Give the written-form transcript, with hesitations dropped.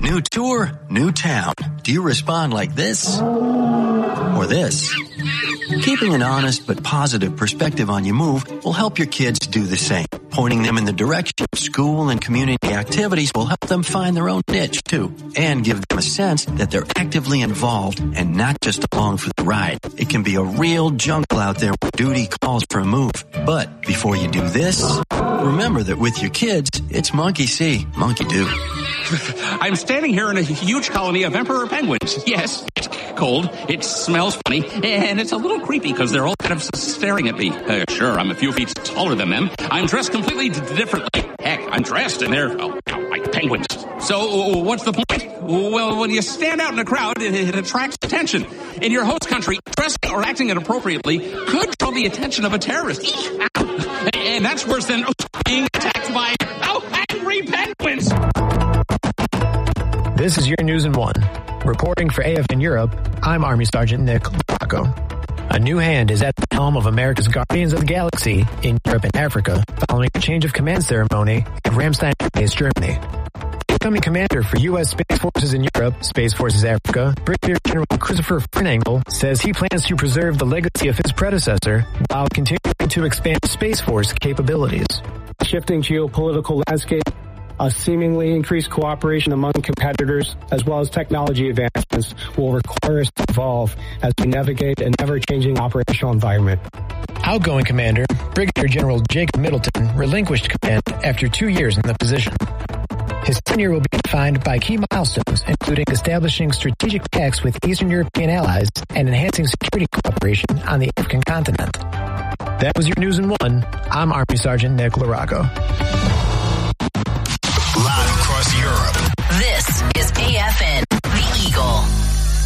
New tour, new town. Do you respond like this? Or this? Keeping an honest but positive perspective on your move will help your kids do the same. Pointing them in the direction of school and community activities will help them find their own niche, too, and give them a sense that they're actively involved and not just along for the ride. It can be a real jungle out there where duty calls for a move. But before you do this, remember that with your kids, it's monkey see, monkey do. I'm standing here in a huge colony of emperor penguins. Yes, it's cold, it smells funny, and it's a little creepy because they're all kind of staring at me. Sure, I'm a few feet taller than them. I'm dressed completely differently. Heck, I'm dressed and they're like penguins. So what's the point? Well, when you stand out in a crowd, it attracts attention. In your host country, dressing or acting inappropriately could draw the attention of a terrorist. And that's worse than being attacked by angry penguins. This is your News in One. Reporting for AFN Europe, I'm Army Sergeant Nick Lacco. A new hand is at the helm of America's Guardians of the Galaxy in Europe and Africa, following a change of command ceremony at Ramstein Base, Germany. Incoming commander for U.S. Space Forces in Europe, Space Forces Africa, Brigadier General Christopher Fernangle, says he plans to preserve the legacy of his predecessor while continuing to expand Space Force capabilities. Shifting geopolitical landscape, a seemingly increased cooperation among competitors, as well as technology advancements, will require us to evolve as we navigate an ever-changing operational environment. Outgoing Commander, Brigadier General Jacob Middleton, relinquished command after 2 years in the position. His tenure will be defined by key milestones, including establishing strategic pacts with Eastern European allies and enhancing security cooperation on the African continent. That was your News in One. I'm Army Sergeant Nick Larago. Live across Europe. This is AFN.